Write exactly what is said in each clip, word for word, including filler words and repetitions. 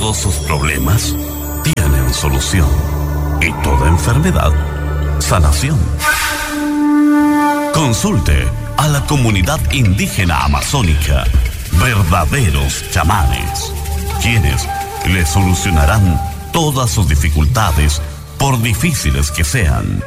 Todos sus problemas tienen solución. Y toda enfermedad, sanación. Consulte a la comunidad indígena amazónica, verdaderos chamanes, quienes le solucionarán todas sus dificultades, por difíciles que sean.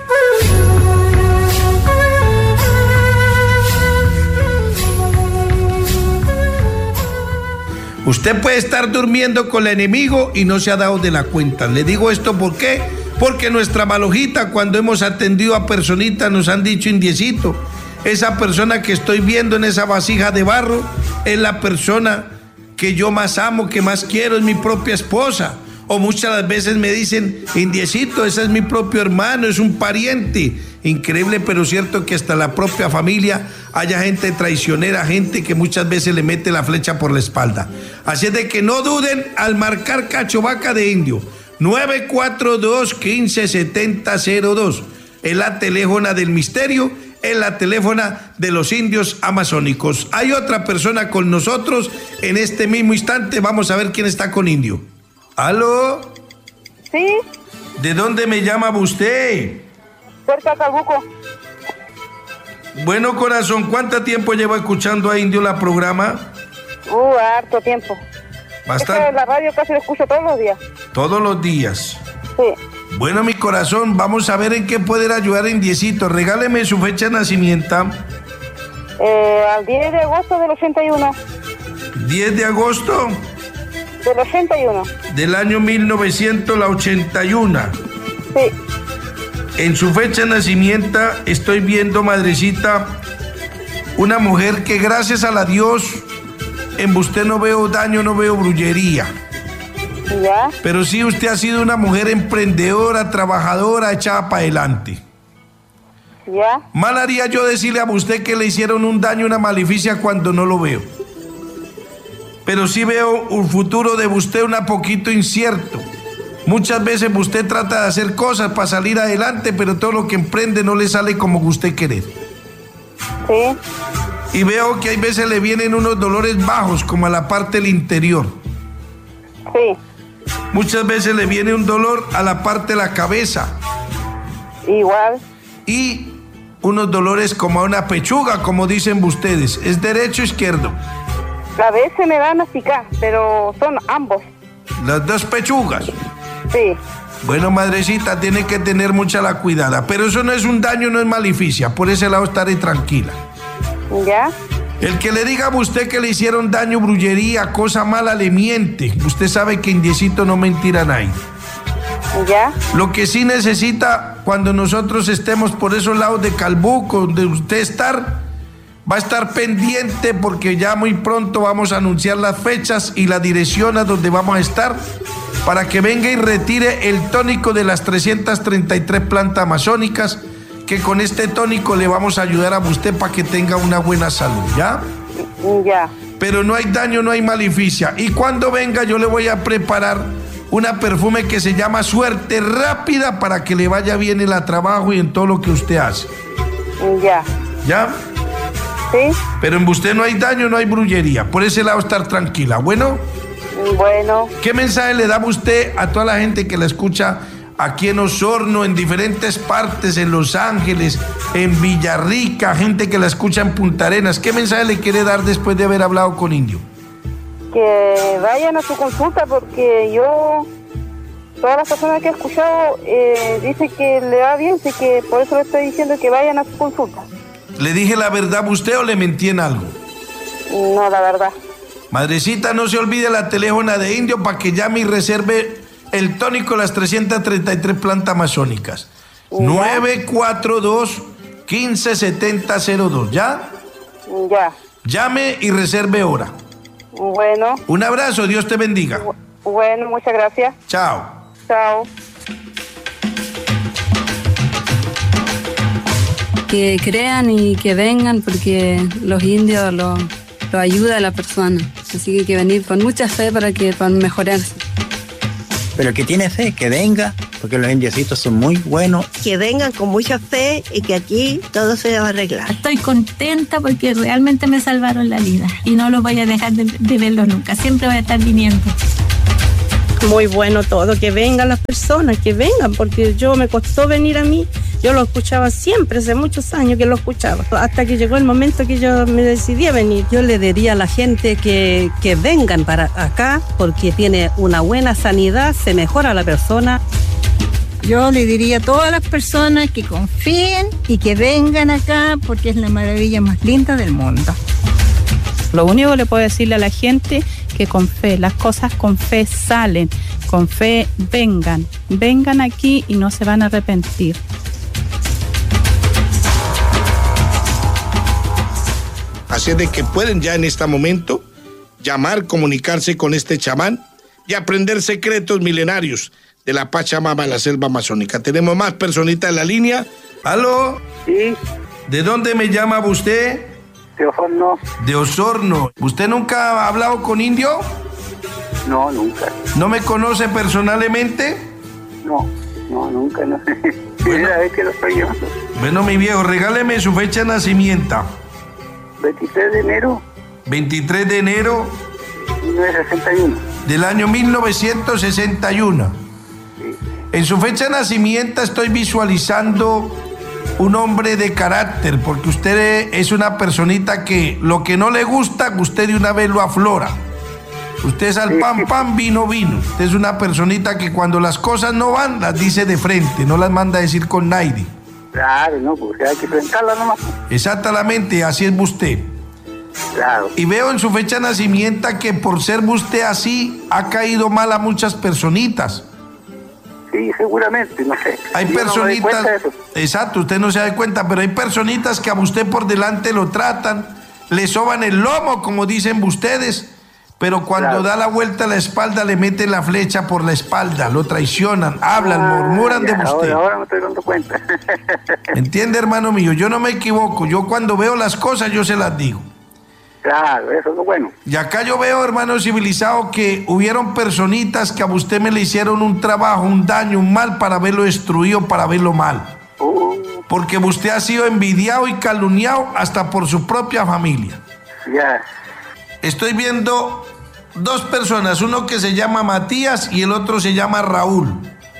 Usted puede estar durmiendo con el enemigo y no se ha dado de la cuenta. Le digo esto ¿por qué? Porque nuestra malojita, cuando hemos atendido a personitas, nos han dicho: indiecito, esa persona que estoy viendo en esa vasija de barro es la persona que yo más amo, que más quiero, es mi propia esposa. O muchas veces me dicen: indiecito, ese es mi propio hermano, es un pariente. Increíble, pero cierto que hasta la propia familia haya gente traicionera, gente que muchas veces le mete la flecha por la espalda. Así es de que no duden al marcar Cachovaca de Indio. nueve cuatro dos, uno cinco siete cero cero dos. Es la teléfona del misterio, es la teléfona de los indios amazónicos. Hay otra persona con nosotros en este mismo instante. Vamos a ver quién está con Indio. ¿Aló? Sí. ¿De dónde me llama usted? Cerca de Calbuco. Bueno, corazón, ¿cuánto tiempo lleva escuchando a Indio la programa? Uh, harto tiempo. Bastante. La radio casi la escucho todos los días. Todos los días. Sí. Bueno, mi corazón, vamos a ver en qué poder ayudar a Indiecito. Regáleme su fecha de nacimiento. Eh, al diez de agosto del ochenta y uno. diez de agosto Del ochenta y uno. del año mil novecientos ochenta y uno. Sí. En su fecha de nacimiento estoy viendo, madrecita, una mujer que gracias a la Dios en usted no veo daño, no veo brujería. Ya. Pero sí usted ha sido una mujer emprendedora, trabajadora, echada para adelante. Ya. Mal haría yo decirle a usted que le hicieron un daño, una maleficia cuando no lo veo. Pero sí veo un futuro de usted un poquito incierto. Muchas veces usted trata de hacer cosas para salir adelante, pero todo lo que emprende no le sale como usted quiere. Sí. Y veo que hay veces le vienen unos dolores bajos, como a la parte del interior. Sí. Muchas veces le viene un dolor a la parte de la cabeza. Igual. Y unos dolores como a una pechuga, como dicen ustedes. ¿Es derecho o izquierdo? A veces me dan a picar, pero son ambos. Las dos pechugas. Sí. Bueno, madrecita, tiene que tener mucha la cuidada. Pero eso no es un daño, no es maleficia. Por ese lado estaré tranquila. Ya. El que le diga a usted que le hicieron daño, brujería, cosa mala, le miente. Usted sabe que Indiecito no mentirá a nadie. Ya. Lo que sí necesita, cuando nosotros estemos por esos lados de Calbuco, donde usted estar, va a estar pendiente porque ya muy pronto vamos a anunciar las fechas y la dirección a donde vamos a estar, para que venga y retire el tónico de las trescientas treinta y tres plantas amazónicas, que con este tónico le vamos a ayudar a usted para que tenga una buena salud, ¿ya? Ya. Pero no hay daño, no hay maleficia. Y cuando venga yo le voy a preparar una perfume que se llama Suerte Rápida para que le vaya bien en el trabajo y en todo lo que usted hace. Ya. ¿Ya? Sí. Pero en usted no hay daño, no hay brujería. Por ese lado estar tranquila, ¿bueno? Bueno. ¿Qué mensaje le da usted a toda la gente que la escucha aquí en Osorno, en diferentes partes, en Los Ángeles, en Villarrica, gente que la escucha en Punta Arenas? ¿Qué mensaje le quiere dar después de haber hablado con Indio? Que vayan a su consulta, porque yo, todas las personas que he escuchado eh, dicen que le va bien, así que por eso le estoy diciendo que vayan a su consulta. ¿Le dije la verdad a usted o le mentí en algo? No, la verdad. Madrecita, no se olvide la teléfona de Indio para que llame y reserve el tónico las trescientas treinta y tres plantas amazónicas. nueve cuatro dos, uno cinco siete cero cero dos, ¿ya? Ya. Llame y reserve hora. Bueno. Un abrazo, Dios te bendiga. Bueno, muchas gracias. Chao. Chao. Que crean y que vengan, porque los indios lo, lo ayuda a la persona. Así que hay que venir con mucha fe para que para mejorarse. Pero el que tiene fe, que venga, porque los indiecitos son muy buenos. Que vengan con mucha fe y que aquí todo se va a arreglar. Estoy contenta porque realmente me salvaron la vida y no los voy a dejar de, de verlos nunca. Siempre voy a estar viniendo. Muy bueno todo, que vengan las personas, que vengan, porque yo me costó venir a mí. Yo lo escuchaba siempre, hace muchos años que lo escuchaba, hasta que llegó el momento que yo me decidí a venir. Yo le diría a la gente que, que vengan para acá, porque tiene una buena sanidad, se mejora la persona. Yo le diría a todas las personas que confíen y que vengan acá, porque es la maravilla más linda del mundo. Lo único que le puedo decirle a la gente que con fe, las cosas con fe salen, con fe vengan, vengan aquí y no se van a arrepentir. Así es de que pueden ya en este momento llamar, comunicarse con este chamán y aprender secretos milenarios de la Pachamama en la selva amazónica. Tenemos más personitas en la línea. ¿Aló? Sí. ¿De dónde me llama usted? De Osorno. De Osorno. ¿Usted nunca ha hablado con indio? No, nunca. ¿No me conoce personalmente? No, no, nunca, no. Primera vez que lo estoy llamando. Bueno, mi viejo, regáleme su fecha de nacimiento. veintitrés de enero. veintitrés de enero. mil novecientos sesenta y uno. Del año mil novecientos sesenta y uno. Sí. En su fecha de nacimiento estoy visualizando un hombre de carácter, porque usted es una personita que lo que no le gusta, usted de una vez lo aflora. Usted es al pan, pan, vino, vino. Usted es una personita que cuando las cosas no van, las dice de frente, no las manda a decir con nadie. Claro, no, porque hay que enfrentarla nomás. Exactamente, así es usted. Claro. Y veo en su fecha de nacimiento que por ser usted así, ha caído mal a muchas personitas. Sí, seguramente, no sé. Hay Yo personitas, no me doy cuenta de eso. exacto, usted no se da cuenta, pero hay personitas que a usted por delante lo tratan, le soban el lomo, como dicen ustedes, pero cuando Claro. da la vuelta a la espalda le meten la flecha por la espalda, lo traicionan, hablan, Ah, murmuran ya, de usted. Ahora, ahora me estoy dando cuenta. ¿Entiende, hermano mío? Yo no me equivoco, yo cuando veo las cosas yo se las digo. Claro, eso es lo bueno. Y acá yo veo, hermano civilizado, que hubieron personitas que a usted me le hicieron un trabajo, un daño, un mal para verlo destruido, para verlo mal. Uh, Porque usted ha sido envidiado y calumniado hasta por su propia familia. ya. Estoy viendo dos personas, uno que se llama Matías y el otro se llama Raúl.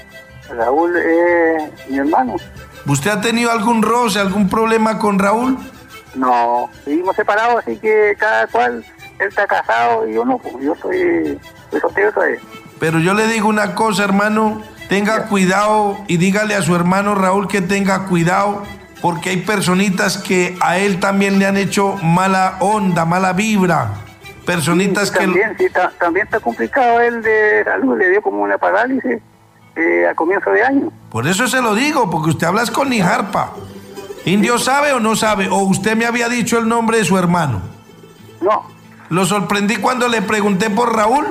Raúl es mi hermano. ¿Usted ha tenido algún roce, algún problema con Raúl? No, vivimos separados, así que cada cual, él está casado y yo no, pues yo soy, soy soltero todavía. Pero yo le digo una cosa, hermano, tenga cuidado y dígale a su hermano Raúl que tenga cuidado, porque hay personitas que a él también le han hecho mala onda, mala vibra. Personitas sí, que... También, sí, ta- también está complicado él de salud, le dio como una parálisis eh, a comienzo de año. Por eso se lo digo, porque usted habla con Nijarpa. ¿Indio sabe o no sabe? ¿O usted me había dicho el nombre de su hermano? No. Lo sorprendí cuando le pregunté por Raúl.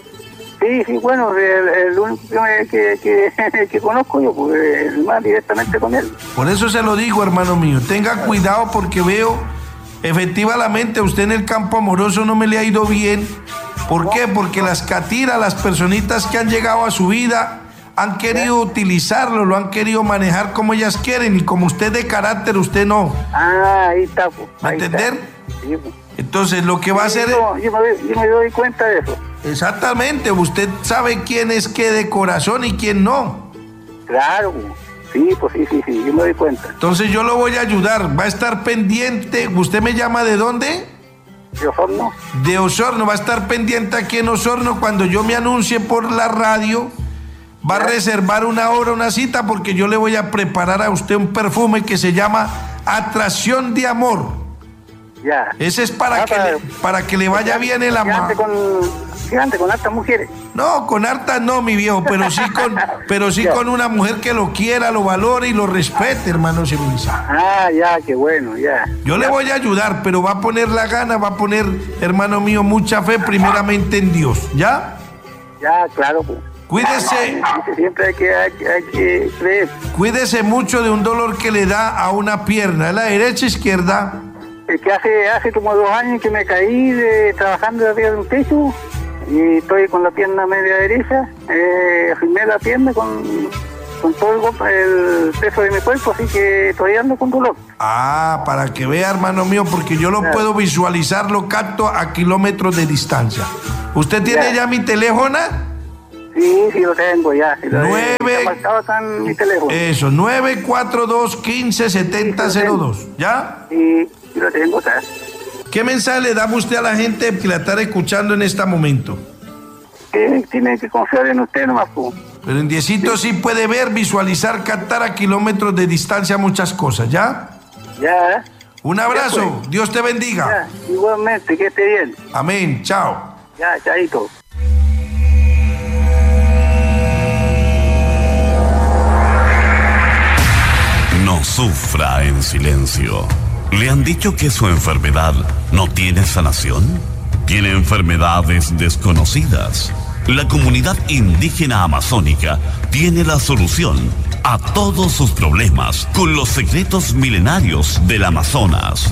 Sí, sí, bueno, el, el único que, que, que, que conozco yo, pues el más directamente con él. Por eso se lo digo, hermano mío. Tenga cuidado porque veo, efectivamente, a usted en el campo amoroso no me le ha ido bien. ¿Por qué? Porque las catiras, las personitas que han llegado a su vida, han querido utilizarlo, lo han querido manejar como ellas quieren, y como usted de carácter, usted no. Ah, ahí está, pues. ¿Va a entender? Sí, pues. Entonces, lo que va a hacer... Yo, yo, me doy, yo me doy cuenta de eso. Exactamente, usted sabe quién es qué de corazón y quién no. Claro, pues. Sí, pues sí, sí, sí, yo me doy cuenta. Entonces yo lo voy a ayudar, va a estar pendiente. ¿Usted me llama de dónde? ¿De Osorno? De Osorno, va a estar pendiente aquí en Osorno cuando yo me anuncie por la radio. Va a reservar una hora, una cita, porque yo le voy a preparar a usted un perfume que se llama Atracción de Amor. Ya. Ese es para, Ah, que, para, le, para que le vaya bien el amor. Gigante con, gigante con hartas mujeres. No, con hartas no, mi viejo, pero sí con, pero sí con una mujer que lo quiera, lo valore y lo respete, hermano civilizado. Ah, ya, qué bueno, ya. Yo le voy a ayudar, pero va a poner la gana, va a poner, hermano mío, mucha fe primeramente en Dios, ¿ya? Ya, claro, pues. Cuídese. Siempre hay que, hay, que- hay que creer. Cuídese mucho de un dolor que le da a una pierna, ¿es la derecha o izquierda? Es que hace, hace como dos años que me caí de, trabajando arriba de un techo y estoy con la pierna media derecha. Eh, afirmé la pierna con, con todo el, go- el peso de mi cuerpo, así que estoy ando con dolor. Ah, para que vea, hermano mío, porque yo lo Claro. puedo visualizar, lo capto a kilómetros de distancia. ¿Usted tiene Ya. ya mi teléfono? Sí, sí lo tengo ya. Sí, lo nueve, he marcado acá en mi teléfono. Eso, nueve cuatro dos, uno cinco, siete cero cero dos. ¿Ya? Sí, sí lo tengo, ¿sabes? ¿Qué mensaje le da usted a la gente que la está escuchando en este momento? Que tiene que confiar en usted nomás, pues. Pero en Diosito sí. sí puede ver, visualizar, captar a kilómetros de distancia muchas cosas, ¿ya? Ya. Un abrazo, ya, pues. Dios te bendiga. Ya, igualmente, que esté bien. Amén, chao. Ya, chaito. No sufra en silencio. ¿Le han dicho que su enfermedad no tiene sanación? Tiene enfermedades desconocidas. La comunidad indígena amazónica tiene la solución a todos sus problemas con los secretos milenarios del Amazonas.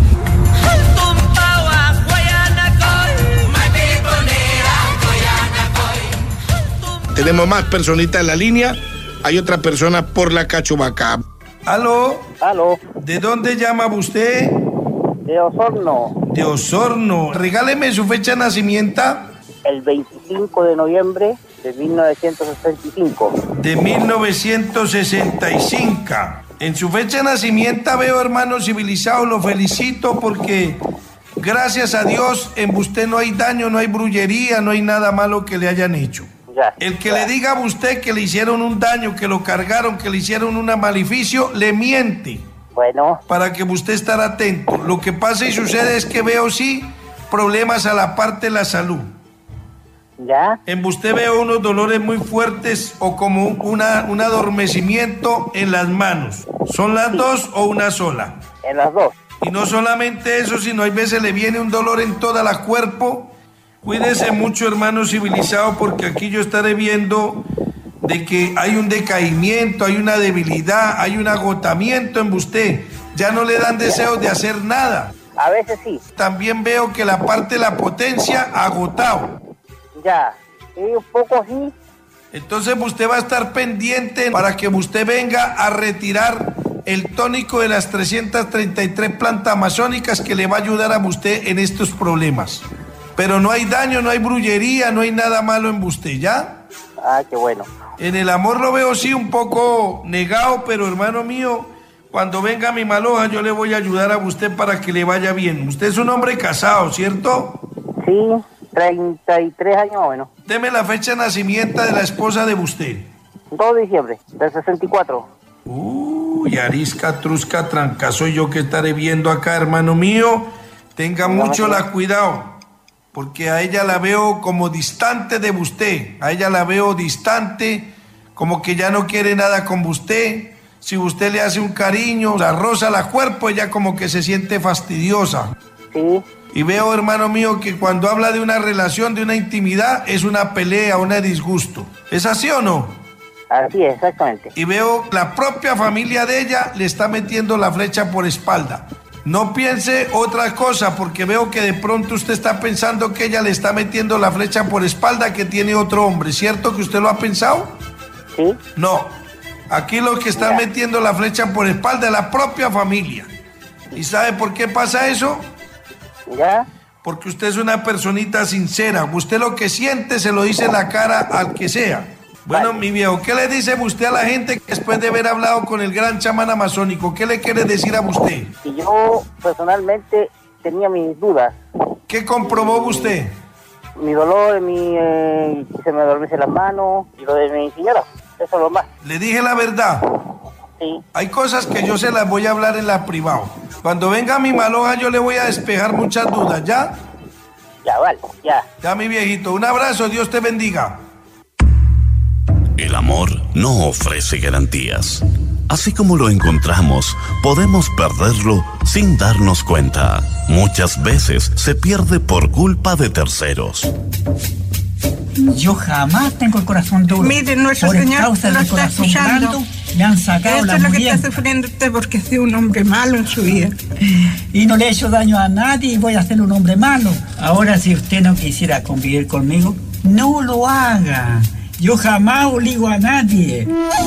Tenemos más personitas en la línea. Hay otra persona por la Cachubaca. ¿Aló? ¿Aló? ¿De dónde llama usted? De Osorno. De Osorno. Regáleme su fecha de nacimiento. El veinticinco de noviembre de mil novecientos sesenta y cinco. De mil novecientos sesenta y cinco. En su fecha de nacimiento veo, hermano civilizado, lo felicito porque gracias a Dios en usted no hay daño, no hay brullería, no hay nada malo que le hayan hecho. Ya, El que ya. le diga a usted que le hicieron un daño, que lo cargaron, que le hicieron un maleficio, le miente. Bueno. Para que usted esté atento. Lo que pasa y sucede es que veo sí problemas a la parte de la salud. ¿Ya? En usted veo unos dolores muy fuertes o como una, un adormecimiento en las manos. ¿Son las sí. dos o una sola? En las dos. Y no solamente eso, sino hay veces le viene un dolor en toda la cuerpo. Cuídese mucho, hermano civilizado, porque aquí yo estaré viendo de que hay un decaimiento, hay una debilidad, hay un agotamiento en usted. Ya no le dan deseos de hacer nada. A veces sí. También veo que la parte de la potencia agotado. Ya, sí, un poco sí. Entonces usted va a estar pendiente para que usted venga a retirar el tónico de las trescientas treinta y tres plantas amazónicas que le va a ayudar a usted en estos problemas. Pero no hay daño, no hay brullería, no hay nada malo en usted, ¿ya? Ah, qué bueno. En el amor lo veo sí un poco negado, pero hermano mío, cuando venga mi maloja yo le voy a ayudar a usted para que le vaya bien. Usted es un hombre casado, ¿cierto? Sí, treinta y tres años menos. Deme la fecha de nacimiento de la esposa de usted. dos de diciembre del sesenta y cuatro. Uy, arisca, trusca, tranca, soy yo que estaré viendo acá, hermano mío. Tenga mucho la cuidado. Porque a ella la veo como distante de usted, a ella la veo distante, como que ya no quiere nada con usted. Si usted le hace un cariño, la roza la cuerpo, ella como que se siente fastidiosa. Sí. Y veo, hermano mío, que cuando habla de una relación, de una intimidad, es una pelea, un disgusto. ¿Es así o no? Así es, exactamente. Y veo la propia familia de ella le está metiendo la flecha por espalda. No piense otra cosa, porque veo que de pronto usted está pensando que ella le está metiendo la flecha por espalda, que tiene otro hombre. ¿Cierto que usted lo ha pensado? Sí. No. Aquí lo que están ya. metiendo la flecha por espalda es la propia familia. ¿Y sabe por qué pasa eso? Ya. Porque usted es una personita sincera. Usted lo que siente se lo dice en la cara al que sea. Bueno, vale. Mi viejo, ¿qué le dice usted a la gente después de haber hablado con el gran chamán amazónico? ¿Qué le quiere decir a usted? Y yo personalmente tenía mis dudas. ¿Qué comprobó usted? Mi dolor, mi, eh, se me adormece las manos y lo de mi señora. Eso es lo más. Le dije la verdad. Sí. Hay cosas que yo se las voy a hablar en la privado. Cuando venga mi maloja yo le voy a despejar muchas dudas, ¿ya? Ya, vale, ya. Ya, mi viejito. Un abrazo, Dios te bendiga. El amor no ofrece garantías. Así como lo encontramos, podemos perderlo sin darnos cuenta. Muchas veces se pierde por culpa de terceros. Yo jamás tengo el corazón duro. Mire, nuestro por señor causa lo del está corazón escuchando. blando, le han sacado Esto la es lo que muriente. está sufriendo usted porque ha sido un hombre malo en su vida. Y no le he hecho daño a nadie y voy a ser un hombre malo. Ahora, si usted no quisiera convivir conmigo, no lo haga. Yo jamás obligo a nadie.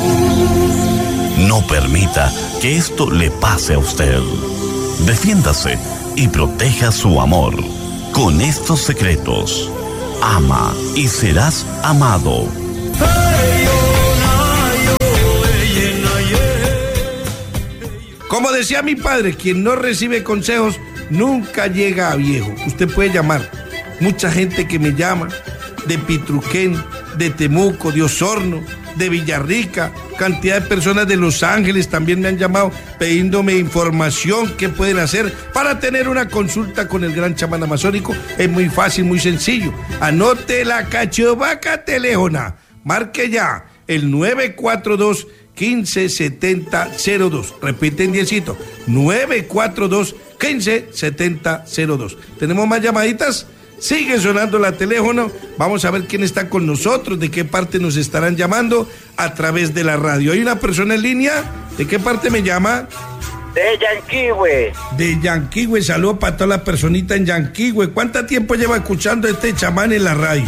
No permita que esto le pase a usted. Defiéndase y proteja su amor con estos secretos. Ama y serás amado. Como decía mi padre, quien no recibe consejos nunca llega a viejo. Usted puede llamar. Mucha gente que me llama de Pitruquén, de Temuco, de Osorno, de Villarrica, cantidad de personas de Los Ángeles también me han llamado pidiéndome información, qué pueden hacer para tener una consulta con el gran chamán amazónico. Es muy fácil, muy sencillo. Anote la cachovaca teléfona. Marque ya el nueve cuatro dos, quince setenta cero dos. Repiten diecito. nueve cuatro dos, quince setenta cero dos. ¿Tenemos más llamaditas? Sigue sonando la teléfono. Vamos a ver quién está con nosotros, de qué parte nos estarán llamando a través de la radio. ¿Hay una persona en línea? ¿De qué parte me llama? De Yanquihue. De Yanquihue. Saludos para toda la personita en Yanquihue. ¿Cuánto tiempo lleva escuchando a este chamán en la radio?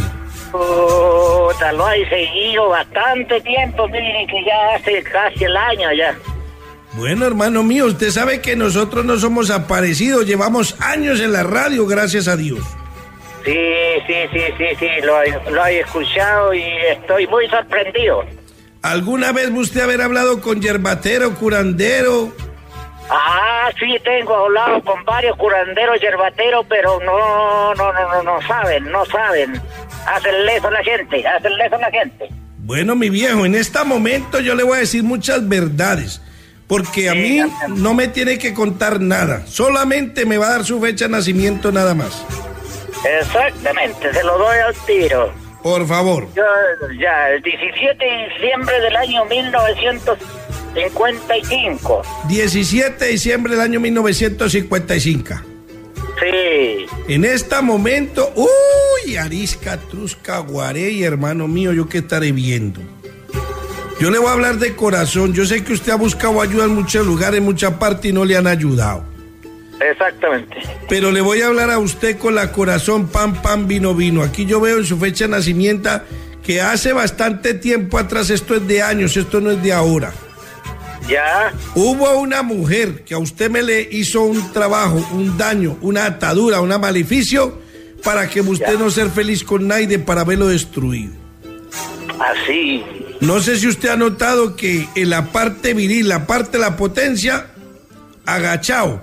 Puta, lo hay seguido bastante tiempo, miren que ya hace casi el año ya. Bueno, hermano mío, usted sabe que nosotros no somos aparecidos, llevamos años en la radio, gracias a Dios. Sí, sí, sí, sí, sí, lo, lo he escuchado y estoy muy sorprendido. ¿Alguna vez usted haber hablado con yerbatero, curandero? Ah, sí, tengo hablado con varios curanderos, yerbateros, pero no, no, no, no, no saben, no saben. Hacen leso a la gente, hacen leso a la gente. Bueno, mi viejo, en este momento yo le voy a decir muchas verdades, porque a sí, mí no me tiene que contar nada, solamente me va a dar su fecha de nacimiento nada más. Exactamente, se lo doy al tiro. Por favor. Yo, ya, el diecisiete de diciembre del año mil novecientos cincuenta y cinco. diecisiete de diciembre del año mil novecientos cincuenta y cinco. Sí. En este momento, uy, Arisca, Trusca, Guarey, hermano mío, yo qué estaré viendo. Yo le voy a hablar de corazón. Yo sé que usted ha buscado ayuda en muchos lugares, en muchas partes y no le han ayudado. Exactamente. Pero le voy a hablar a usted con la corazón, pan, pan, vino, vino. Aquí yo veo en su fecha de nacimiento que hace bastante tiempo atrás, esto es de años, esto no es de ahora. Ya. Hubo una mujer que a usted me le hizo un trabajo, un daño, una atadura, un maleficio, para que usted ya no sea feliz con nadie, para verlo destruido. Así. No sé si usted ha notado que en la parte viril, la parte de la potencia, agachado.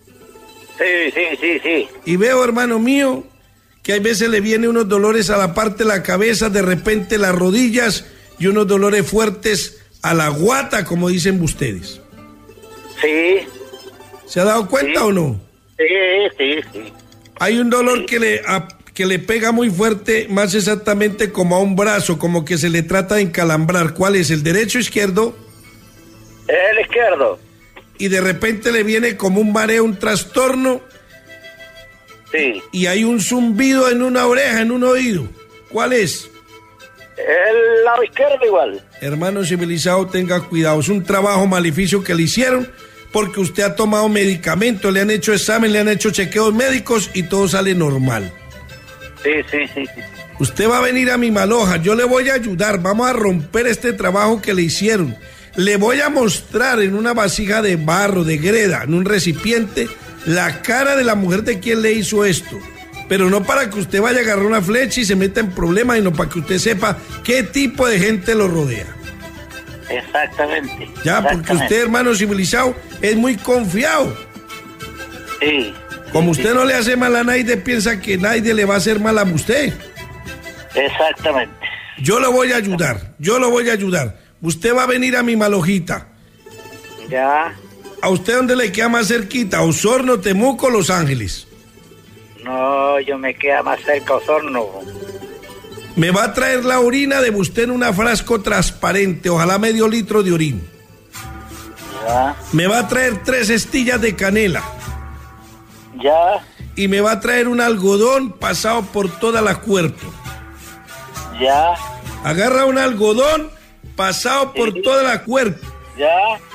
Sí, sí, sí, sí. Y veo, hermano mío, que hay veces le vienen unos dolores a la parte de la cabeza, de repente las rodillas y unos dolores fuertes a la guata, como dicen ustedes. Sí. ¿Se ha dado cuenta sí. o no? Sí, sí, sí. Hay un dolor sí. que le a, que le pega muy fuerte, más exactamente como a un brazo, como que se le trata de encalambrar. ¿Cuál es, el derecho o izquierdo? El izquierdo. Y de repente le viene como un mareo, un trastorno. Sí. Y hay un zumbido en una oreja, en un oído. ¿Cuál es? El lado izquierdo igual. Hermano civilizado, tenga cuidado. Es un trabajo maleficio que le hicieron porque usted ha tomado medicamentos, le han hecho examen, le han hecho chequeos médicos y todo sale normal. Sí, sí, sí. Usted va a venir a mi maloja, yo le voy a ayudar, vamos a romper este trabajo que le hicieron. Le voy a mostrar en una vasija de barro, de greda, en un recipiente, la cara de la mujer de quien le hizo esto. Pero no para que usted vaya a agarrar una flecha y se meta en problemas, sino para que usted sepa qué tipo de gente lo rodea. Exactamente. Ya, exactamente. Porque usted, hermano civilizado, es muy confiado. Sí. Como sí, usted sí. no le hace mal a nadie, piensa que nadie le va a hacer mal a usted. Exactamente. Yo lo voy a ayudar, yo lo voy a ayudar. Usted va a venir a mi malojita. Ya. ¿A usted dónde le queda más cerquita? ¿Osorno, Temuco, Los Ángeles? No, yo me queda más cerca Osorno. Me va a traer la orina de usted en una frasco transparente, ojalá medio litro de orina. Ya. Me va a traer tres estillas de canela. Ya. Y me va a traer un algodón pasado por toda la cuerpo. Ya. Agarra un algodón pasado por sí. toda la cuerpo. Ya.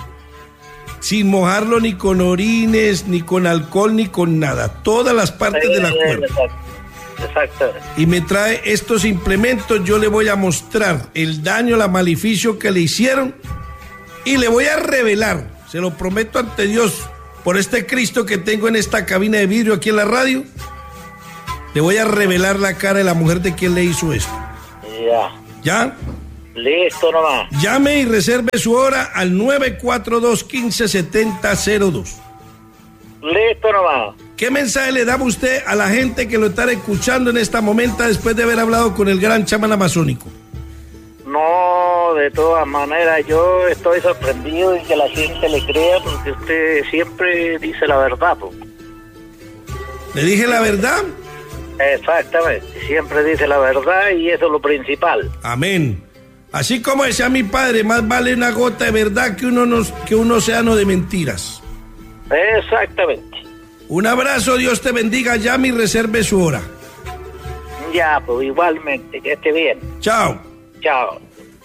Sin mojarlo ni con orines, ni con alcohol, ni con nada. Todas las partes sí, de la cuerpo. Exacto. Exacto. Y me trae estos implementos, yo le voy a mostrar el daño, la maleficio que le hicieron. Y le voy a revelar, se lo prometo ante Dios, por este Cristo que tengo en esta cabina de vidrio aquí en la radio, le voy a revelar la cara de la mujer de quien le hizo esto. Ya. ¿Ya? Listo nomás. Llame y reserve su hora al nueve cuatro dos, uno cinco siete cero cero dos. Listo nomás. ¿Qué mensaje le da usted a la gente que lo está escuchando en esta momento después de haber hablado con el gran chamán amazónico? No, de todas maneras, yo estoy sorprendido y que la gente le crea porque usted siempre dice la verdad, po. ¿Le dije la verdad? Exactamente, siempre dice la verdad y eso es lo principal. Amén. Así como decía mi padre, más vale una gota de verdad que, uno nos, que un océano de mentiras. Exactamente. Un abrazo, Dios te bendiga, llame y reserve su hora. Ya, pues igualmente, que esté bien. Chao. Chao.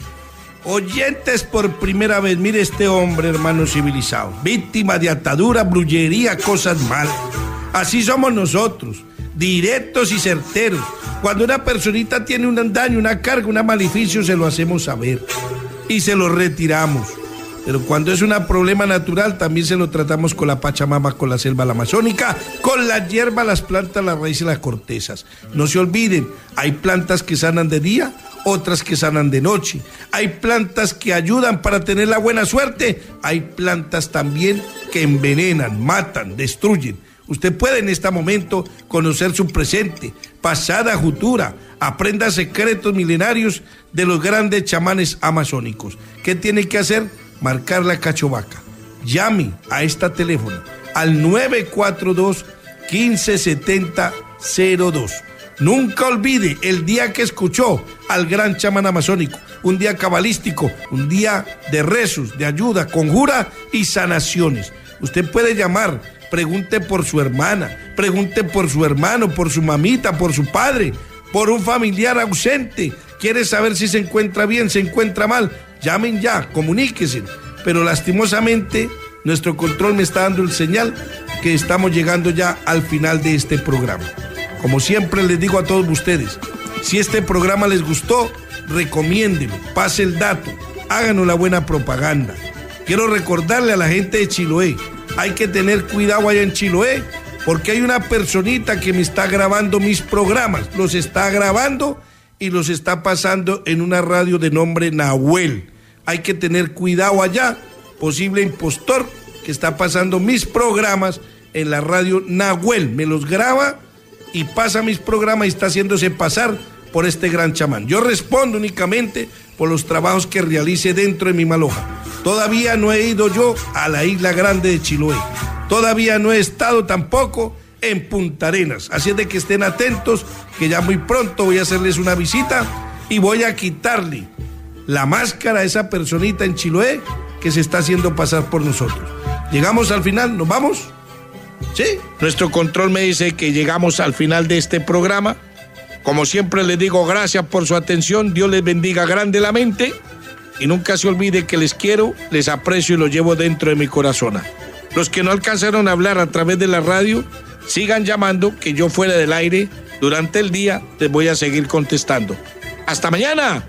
Oyentes por primera vez, mire este hombre, hermano civilizado, víctima de atadura, brujería, cosas malas. Así somos nosotros, directos y certeros. Cuando una personita tiene un daño, una carga, un maleficio, se lo hacemos saber y se lo retiramos. Pero cuando es un problema natural, también se lo tratamos con la Pachamama, con la selva la amazónica, con la hierba, las plantas, las raíces y las cortezas. No se olviden, hay plantas que sanan de día, otras que sanan de noche. Hay plantas que ayudan para tener la buena suerte. Hay plantas también que envenenan, matan, destruyen. Usted puede en este momento conocer su presente, pasada, futura. Aprenda secretos milenarios de los grandes chamanes amazónicos. ¿Qué tiene que hacer? Marcar la cachovaca. Llame a esta teléfono al nueve cuatro dos, uno cinco siete cero dos. Nunca olvide el día que escuchó al gran chamán amazónico. Un día cabalístico, un día de rezos, de ayuda, conjura y sanaciones. Usted puede llamar, pregunte por su hermana, pregunte por su hermano, por su mamita, por su padre, por un familiar ausente. ¿Quiere saber si se encuentra bien, se encuentra mal? Llamen ya, comuníquense. Pero lastimosamente nuestro control me está dando el señal que estamos llegando ya al final de este programa. Como siempre les digo a todos ustedes, si este programa les gustó, recomiéndenlo, pase el dato, háganos la buena propaganda. Quiero recordarle a la gente de Chiloé, hay que tener cuidado allá en Chiloé, porque hay una personita que me está grabando mis programas, los está grabando y los está pasando en una radio de nombre Nahuel. Hay que tener cuidado allá, posible impostor que está pasando mis programas en la radio Nahuel, me los graba y pasa mis programas y está haciéndose pasar por este gran chamán. Yo respondo únicamente por los trabajos que realice dentro de mi maloja. Todavía no he ido yo a la isla grande de Chiloé. Todavía no he estado tampoco en Punta Arenas. Así es de que estén atentos, que ya muy pronto voy a hacerles una visita y voy a quitarle la máscara a esa personita en Chiloé que se está haciendo pasar por nosotros. Llegamos al final, ¿nos vamos? Sí, nuestro control me dice que llegamos al final de este programa. Como siempre les digo, gracias por su atención, Dios les bendiga grandemente y nunca se olvide que les quiero, les aprecio y los llevo dentro de mi corazón. Los que no alcanzaron a hablar a través de la radio, sigan llamando, que yo fuera del aire durante el día les voy a seguir contestando. Hasta mañana,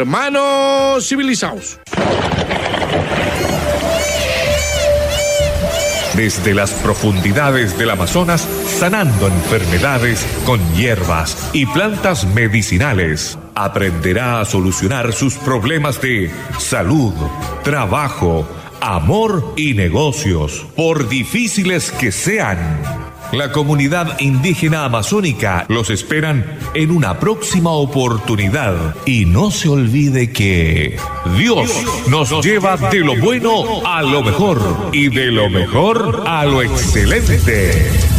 hermanos civilizados. Desde las profundidades del Amazonas, sanando enfermedades con hierbas y plantas medicinales, aprenderá a solucionar sus problemas de salud, trabajo, amor y negocios, por difíciles que sean. La comunidad indígena amazónica los esperan en una próxima oportunidad. Y no se olvide que Dios nos lleva de lo bueno a lo mejor y de lo mejor a lo excelente.